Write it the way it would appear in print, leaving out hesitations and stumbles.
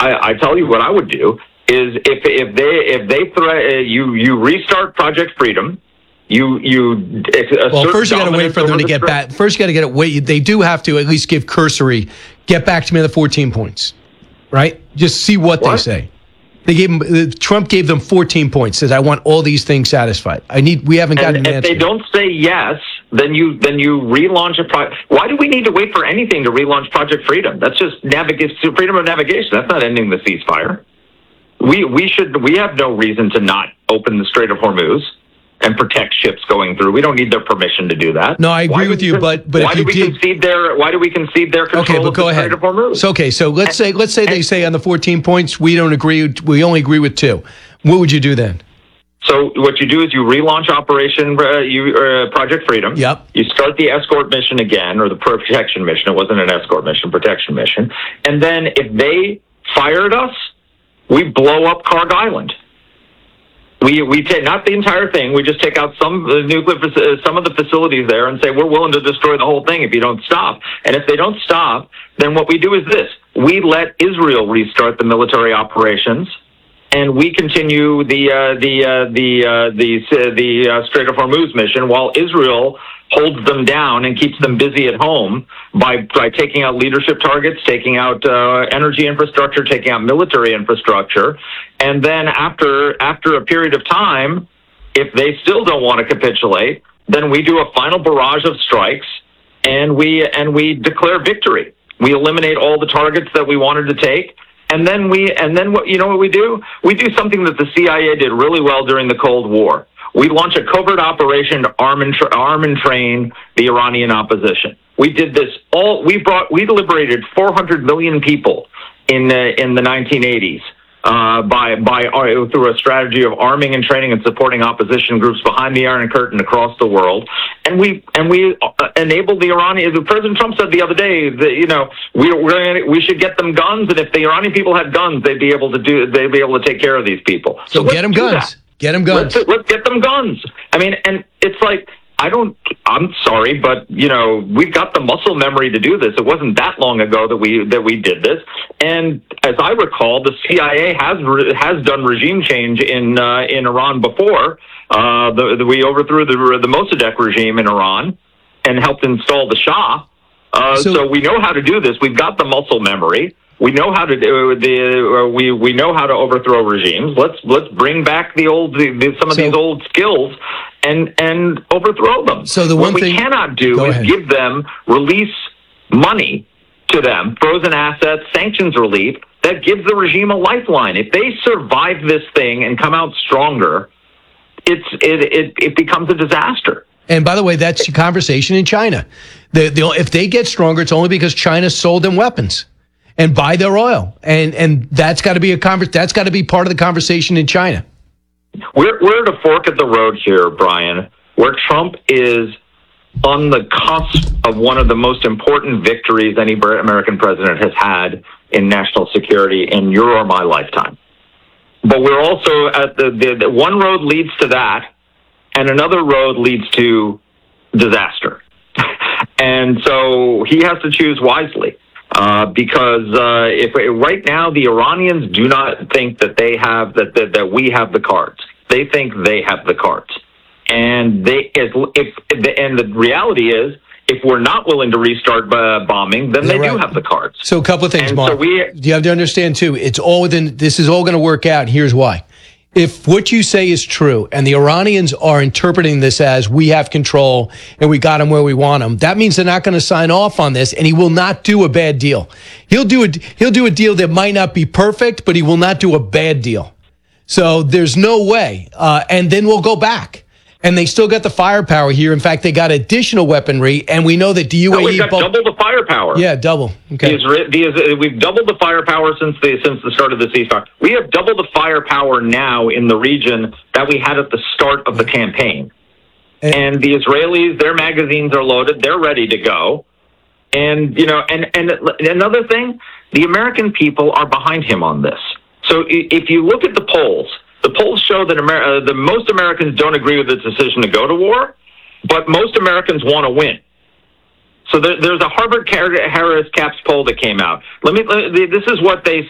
I tell you what I would do is if they you restart Project Freedom. First you got to wait for them to get back. First, you got to get it. Wait, they do have to at least give cursory. Get back to me on the 14 points, right? Just see what they say. They gave them. Trump gave them 14 points. Says, "I want all these things satisfied." We haven't gotten an answer. If they don't say yes, then you relaunch a project. Why do we need to wait for anything to relaunch Project Freedom? That's just freedom of navigation. That's not ending the ceasefire. We have no reason to not open the Strait of Hormuz and protect ships going through. We don't need their permission to do that. No, I agree with you, but why do we concede their control of the Strait of Hormuz? So let's say they say on the 14 points we don't agree. We only agree with 2. What would you do then? So what you do is you relaunch Operation Project Freedom. Yep. You start the escort mission again, or the protection mission. It wasn't an escort mission, protection mission. And then if they fired us, we blow up Karg Island. We take not the entire thing. We just take out some of the facilities there and say we're willing to destroy the whole thing if you don't stop. And if they don't stop, then what we do is this: we let Israel restart the military operations, and we continue the Strait of Hormuz mission while Israel holds them down and keeps them busy at home by taking out leadership targets, taking out energy infrastructure, taking out military infrastructure. And then after a period of time, if they still don't want to capitulate, then we do a final barrage of strikes and we declare victory. We eliminate all the targets that we wanted to take. And then what we do? We do something that the CIA did really well during the Cold War. We launch a covert operation to arm and train the Iranian opposition. We did this we liberated 400 million people in the 1980s through a strategy of arming and training and supporting opposition groups behind the Iron Curtain across the world. And we enabled the Iranians. President Trump said the other day that we should get them guns, and if the Iranian people had guns, they'd be able to take care of these people. So get them guns. Get them guns. Let's get them guns. I mean, and it's like, I'm sorry, but we've got the muscle memory to do this. It wasn't that long ago that we did this. And as I recall, the CIA has done regime change in Iran before. We overthrew the Mossadegh regime in Iran and helped install the Shah. So we know how to do this. We've got the muscle memory. We know how to do we know how to overthrow regimes. Let's bring back some of these old skills and overthrow them. So what we cannot do is give them release money to them, frozen assets, sanctions relief that gives the regime a lifeline. If they survive this thing and come out stronger, it becomes a disaster. And by the way, that's the conversation in China. If they get stronger, it's only because China sold them weapons and buy their oil, and that's got to be that's got to be part of the conversation in China. We're at a fork at the road here, Brian, where Trump is on the cusp of one of the most important victories any American president has had in national security in your or my lifetime. But we're also at the one road leads to that, and another road leads to disaster. And so he has to choose wisely. Because if right now the Iranians do not think that they have that we have the cards, they think they have the cards, and the reality is, if we're not willing to restart bombing, then they do have the cards. So a couple of things, and Mark. So you have to understand too. It's all within. This is all going to work out. Here's why. If what you say is true and the Iranians are interpreting this as we have control and we got them where we want them, that means they're not going to sign off on this, and he will not do a bad deal. He'll do a deal that might not be perfect, but he will not do a bad deal. So there's no way. And then we'll go back. And they still got the firepower here. In fact, they got additional weaponry, and we know that the UAE... we've got double the firepower. Yeah, double. Okay. We've doubled the firepower since the start of the ceasefire. We have double the firepower now in the region that we had at the start of the campaign. And the Israelis, their magazines are loaded. They're ready to go. And, and another thing, the American people are behind him on this. So if you look at the polls show that most Americans don't agree with the decision to go to war, but most Americans want to win. So there's a Harvard-Harris Caps poll that came out. This is what they